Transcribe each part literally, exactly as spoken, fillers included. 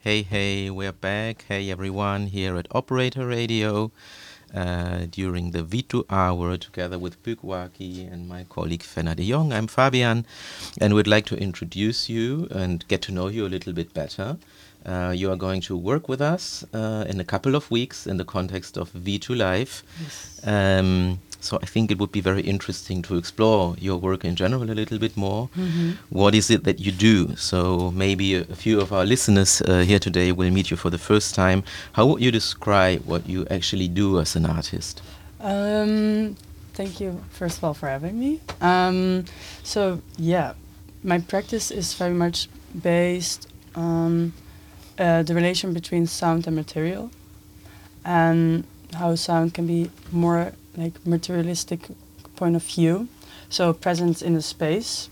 Hey, hey, we're back. Hey, everyone, here at Operator Radio uh, during the V two hour together with Pugwaki and my colleague Fenna de Jong. I'm Fabian, and we'd like to introduce you and get to know you a little bit better. Uh, you are going to work with us uh, in a couple of weeks in the context of V two Live. Yes. Um, so I think it would be very interesting to explore your work in general a little bit more. Mm-hmm. What is it that you do? So maybe a, a few of our listeners uh, here today will meet you for the first time. How would you describe what you actually do as an artist? Um, thank you, first of all, for having me. Um, so, yeah, my practice is very much based on uh, the relation between sound and material, and how sound can be more like materialistic point of view, so present in the space.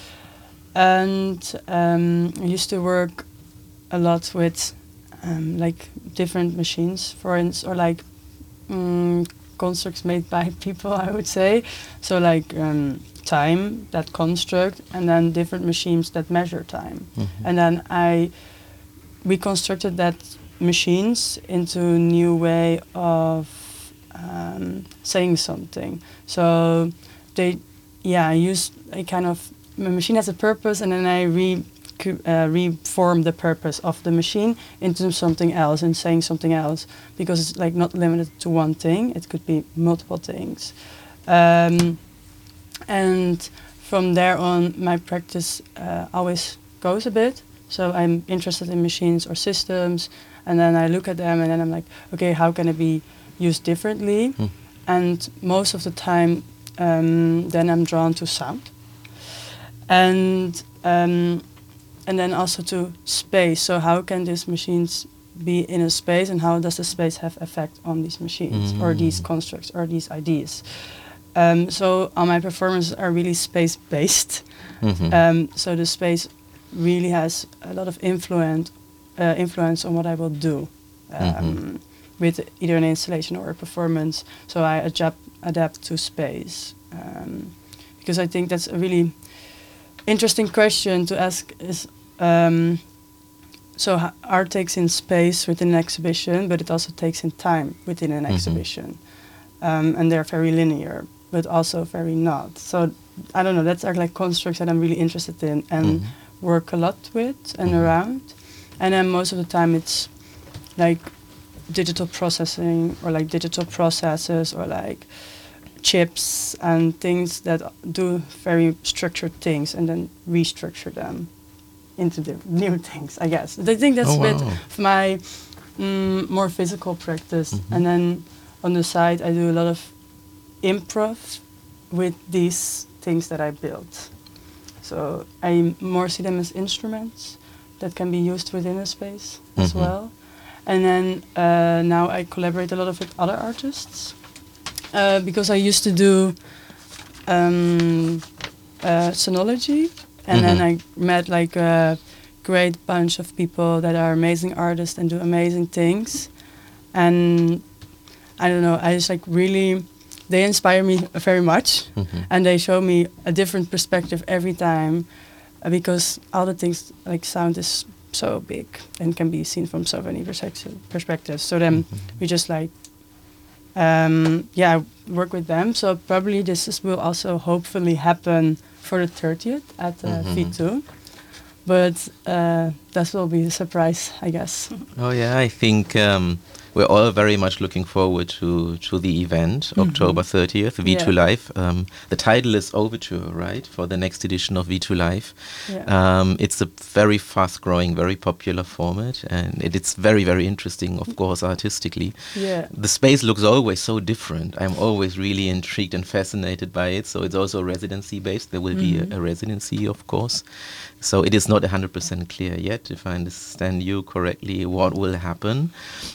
And um, I used to work a lot with um, like different machines, for instance, or like um, constructs made by people, I would say. So like um, time, that construct, and then different machines that measure time. Mm-hmm. And then I reconstructed that machines into a new way of um, saying something. So they, yeah, I use a kind of, my machine has a purpose, and then I re uh, reform the purpose of the machine into something else and saying something else, because it's like not limited to one thing. It could be multiple things. Um, and from there on, my practice uh, always goes a bit. So I'm interested in machines or systems, and then I look at them, and then I'm like, okay, how can it be used differently? Mm. And most of the time, um, then I'm drawn to sound, and um, and then also to space. So how can these machines be in a space, and how does the space have effect on these machines Mm. or these constructs or these ideas? Um, so all my performances are really space-based. Mm-hmm. Um, so the space really has a lot of influence uh, influence on what I will do um, Mm-hmm. with either an installation or a performance. So I adapt adapt to space, um, because I think that's a really interesting question to ask. Is um, so h- art takes in space within an exhibition, but it also takes in time within an Mhm. exhibition, um, and they're very linear, but also very not. So I don't know. That's are like constructs that I'm really interested in and Mhm. work a lot with and Mhm. around. And then most of the time it's like digital processing or like digital processes or like chips and things that do very structured things and then restructure them into the new things, I guess. I think that's Oh, a bit wow. of my mm, more physical practice. Mhm. And then on the side I do a lot of improv with these things that I built. So I more see them as instruments that can be used within a space as Mhm. well. And then uh, now I collaborate a lot of with other artists uh, because I used to do um, uh, sonology, and then Mhm. I met like a great bunch of people that are amazing artists and do amazing things. And I don't know, I just like really, they inspire me very much, Mhm. and they show me a different perspective every time, uh, because all the things like sound is so big and can be seen from so many perspective, perspectives. So then Mhm. we just like, um, yeah, work with them. So probably this is, will also hopefully happen for the thirtieth at uh, Mhm. V two. But uh, that will be a surprise, I guess. Oh yeah, I think um, we're all very much looking forward to to the event, Mhm. October thirtieth, V two Yeah. Live. Um, the title is Overture, right, for the next edition of V two Live. Yeah. Um, it's a very fast-growing, very popular format, and it, it's very, very interesting, of course, artistically. Yeah. The space looks always so different. I'm always really intrigued and fascinated by it. So it's also residency-based. There will be Mhm. a, a residency, of course. So it is not one hundred percent clear yet, if I understand you correctly, what will happen. But I think it's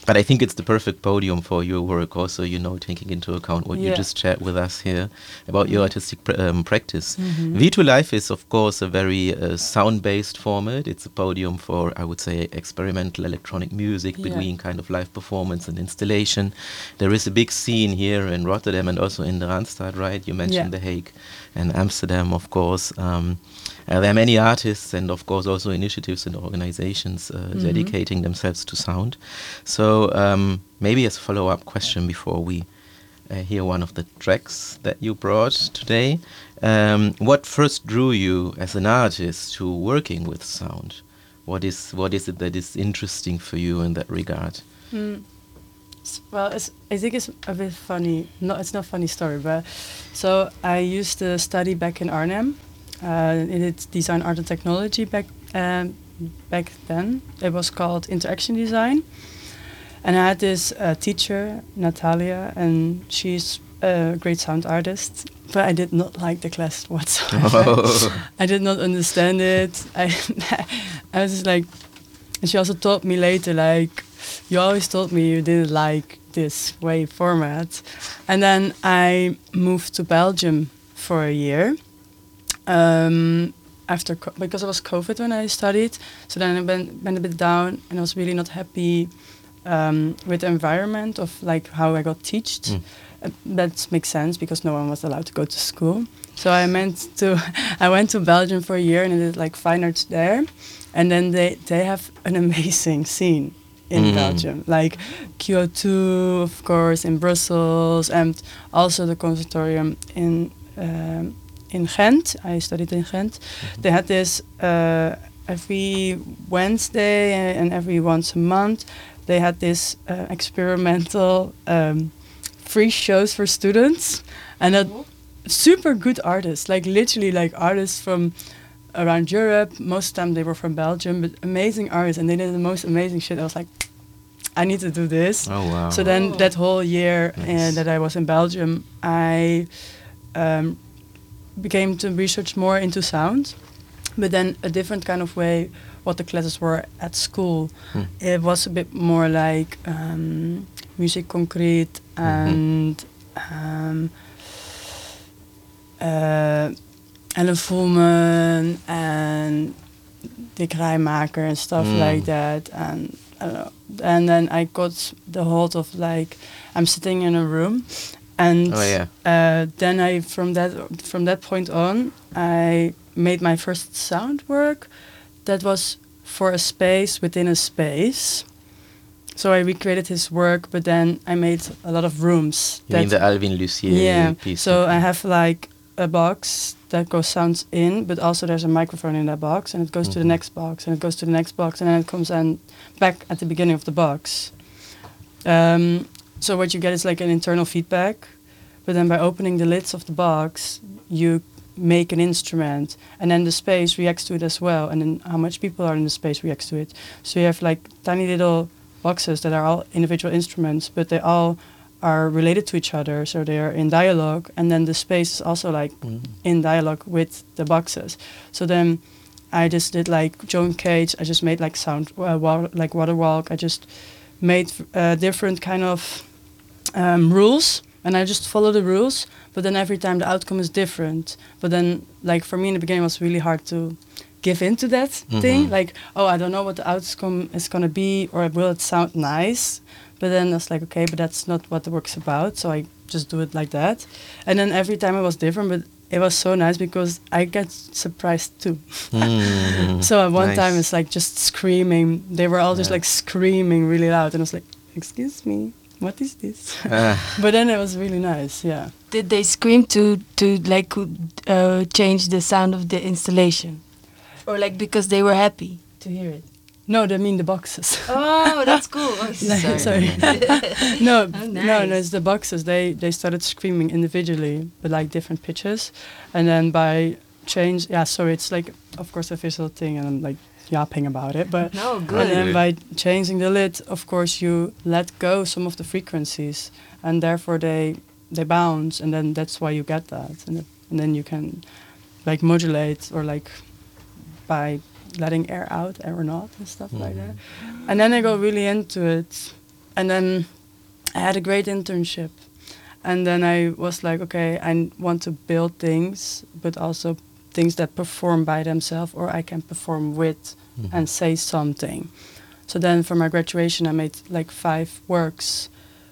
it's the perfect podium for your work also, you know, taking into account what Yeah. you just shared with us here about your artistic pr- um, practice. Mhm. V two Live is, of course, a very uh, sound-based format. It's a podium for, I would say, experimental electronic music Yeah. between kind of live performance and installation. There is a big scene here in Rotterdam and also in the Randstad, right? You mentioned Yeah. The Hague and Amsterdam, of course. Um, uh, there are many artists and, of course, also initiatives and organizations uh, Mhm. dedicating themselves to sound. So um, maybe as a follow-up question before we uh, hear one of the tracks that you brought today, um, what first drew you as an artist to working with sound? What is what is it that is interesting for you in that regard? Mm. S- Well, it's, I think it's a bit funny. No, it's not a funny story, but so I used to study back in Arnhem. Uh, I did design, art, and technology back um, back then. It was called interaction design, and I had this uh, teacher, Natalia, and she's a great sound artist. But I did not like the class whatsoever. Oh. I did not understand it. I I was just like, and she also taught me later, like, you always told me you didn't like this way format. And then I moved to Belgium for a year. Um, after co- because it was COVID when I studied, so then I went, went a bit down, and I was really not happy um, with the environment of like how I got taught. Mm. Uh, that makes sense because no one was allowed to go to school. So I meant to, I went to Belgium for a year and I did like fine arts there, and then they they have an amazing scene in Mm. Belgium, like Q O two, of course, in Brussels, and also the conservatorium in um, in Ghent. I studied in Ghent. They had this uh, every Wednesday and, and every once a month. They had this uh, experimental um, free shows for students, and that super good artists, like literally like artists from around Europe. Most of the time they were from Belgium, but amazing artists, and they did the most amazing shit. I was like, I need to do this. Oh, wow. So then that whole year uh, Nice. that I was in Belgium, I um, became to research more into sound, but then a different kind of way. What the classes were at school, Hmm. it was a bit more like um, music concrete and um, uh, Ellen Fulman and Dick Rijmaker and stuff Mm. like that. And I don't know. And then I got the hold of like I'm sitting in a room, and Oh, yeah. uh, then I from that from that point on I made my first sound work that was for a space within a space. So I recreated his work, but then I made a lot of rooms. You mean the Alvin Lucier Yeah. piece? So I have like a box that goes sounds in, but also there's a microphone in that box, and it goes to the Mhm. next box, and it goes to the next box, and then it comes in back at the beginning of the box. Um, so what you get is like an internal feedback, but then by opening the lids of the box, you make an instrument, and then the space reacts to it as well, and then how much people are in the space reacts to it. So you have like tiny little boxes that are all individual instruments, but they all are related to each other, so they are in dialogue, and then the space is also like Mm. in dialogue with the boxes. So then I just did like Joan Cage, I just made like sound, uh, wa- like Waterwalk, I just made uh, different kind of um, rules, and I just follow the rules, but then every time the outcome is different. But then, like for me in the beginning, it was really hard to give into that thing. Mhm. Like, oh, I don't know what the outcome is gonna be, or will it sound nice? But then I was like, okay, but that's not what the work's about, so I just do it like that. And then every time it was different, but it was so nice because I get surprised too. Mm. So at one Nice. time it's like just screaming. They were all just Yeah. like screaming really loud, and I was like, excuse me, what is this? Ah. But then it was really nice, yeah. Did they scream to to like uh, change the sound of the installation, or like because they were happy to hear it? No, they mean the boxes. Oh, that's cool. Oh, No, sorry. no, Oh, no, nice. no, it's the boxes. They they started screaming individually, but like different pitches, and then by change, yeah. Sorry, it's like of course a visual thing, and I'm like yapping about it, but No, and good. then by changing the lid, of course you let go some of the frequencies, and therefore they they bounce, and then that's why you get that, and, it, and then you can like modulate or like by letting air out or not and stuff like that. And then I got really into it and then I had a great internship. And then I was like, okay, I want to build things, but also things that perform by themselves, or I can perform with Mhm. and say something. So then for my graduation, I made like five works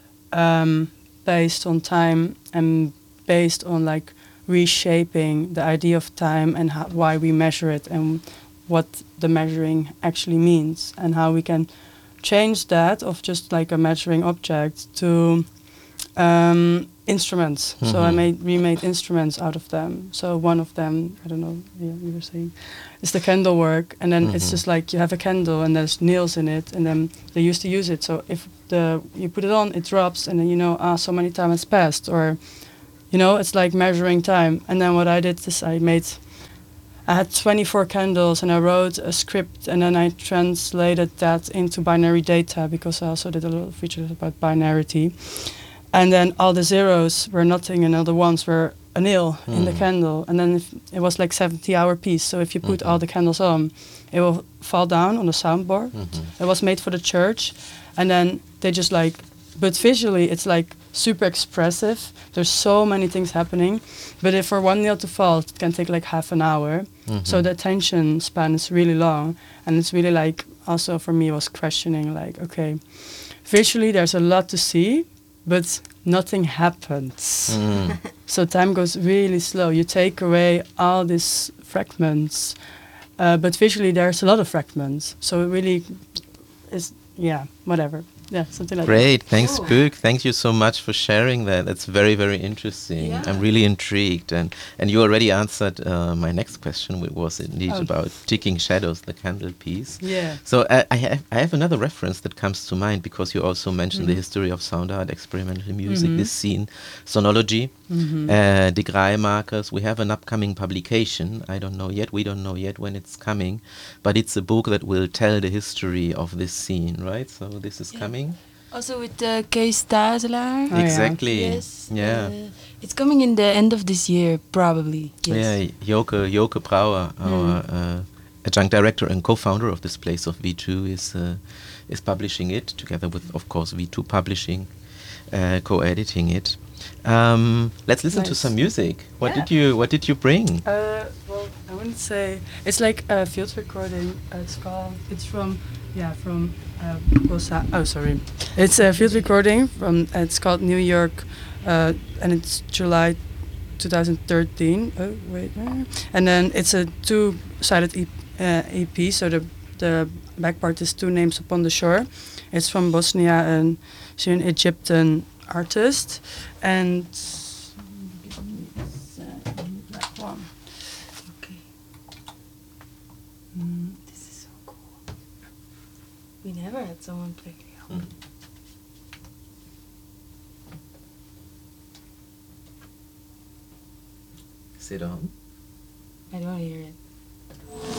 um, based on time and based on like reshaping the idea of time and how, why we measure it and what the measuring actually means and how we can change that of just like a measuring object to um, instruments. So I Mhm. made we made instruments out of them. So one of them, I don't know, yeah, you were saying, is the candle work, and then it's Mhm. just like you have a candle and there's nails in it, and then they used to use it. So if the you put it on, it drops, and then you know, ah, so many time has passed, or you know, it's like measuring time. And then what I did is I made. I had twenty-four candles and I wrote a script and then I translated that into binary data because I also did a lot of features about binarity. And then all the zeros were nothing and all the ones were a nail in the Mm. candle. And then if it was like seventy hour piece. So if you put Mhm. all the candles on, it will fall down on the soundboard. Mhm. It was made for the church. And then they just like, but visually it's like super expressive. There's so many things happening. But if for one nail to fall, it can take like half an hour. So Mhm. the attention span is really long. And it's really like, also for me, was questioning like, okay, visually there's a lot to see, but nothing happens. Mm. So time goes really slow. You take away all these fragments, uh, but visually there's a lot of fragments. So it really is, yeah, whatever. Yeah, something like Great, thanks, Cool. Puk. Thank you so much for sharing that. That's very, very interesting. Yeah. I'm really intrigued, and and you already answered uh, my next question, which was indeed Oh. about Ticking Shadows, the candle piece. that. Yeah. So uh, I have I have another reference that comes to mind because you also mentioned the Mhm. history of sound art, experimental music, Mhm. this scene, sonology, Mhm. uh, De Grey markers. We have an upcoming publication. I don't know yet. We don't know yet when it's coming, but it's a book that will tell the history of this scene, right? So this is Yeah. coming. Also with uh, Kees Tazelaar. Oh, yeah. Exactly. Yes. Yeah. uh, it's coming in the end of this year, probably. Yes. Yeah, Joke Joke Brouwer, our uh, adjunct director and co-founder of this place of V two, is uh, is publishing it together with, of course, V two Publishing, uh, co-editing it. Um, let's listen to Nice. some music. What Yeah. did you What did you bring? Uh, well, I wouldn't say it's like a field recording. Uh, it's called. It's from yeah from. Uh, Bosa- oh, sorry. It's a field recording from. Uh, it's called New York, uh, and it's July twenty thirteen. Oh wait, uh, and then it's a two-sided E- uh, E P. So the the back part is Two Names Upon the Shore. It's from Bosnia, and she's an Egyptian artist, and. That one. Okay. Mm, this is so cool. We never had someone play. Mm. Sit on. I don't hear it.